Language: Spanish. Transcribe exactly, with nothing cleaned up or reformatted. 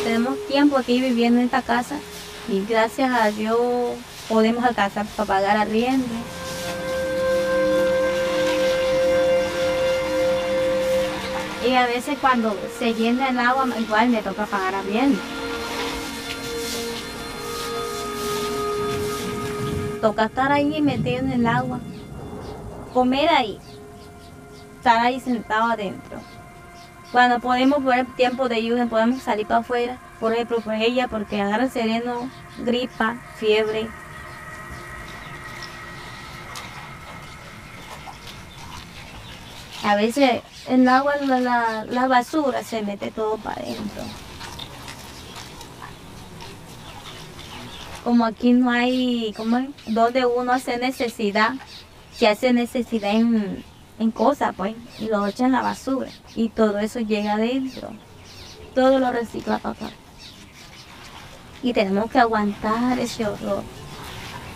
tenemos tiempo aquí viviendo en esta casa y gracias a Dios podemos alcanzar para pagar arriendo. Y a veces cuando se llena el agua, igual me toca pagar arriendo. Toca estar ahí metido en el agua, comer ahí, estar ahí sentado adentro. Cuando podemos ver tiempo de lluvia, podemos salir para afuera, por ejemplo, por ella, porque agarra sereno, gripa, fiebre. A veces el agua, la, la, la basura se mete todo para adentro. Como aquí no hay, como es? Donde uno hace necesidad, se hace necesidad en, en cosas, pues, y lo echa en la basura. Y todo eso llega adentro. Todo lo recicla para acá. Y tenemos que aguantar ese horror.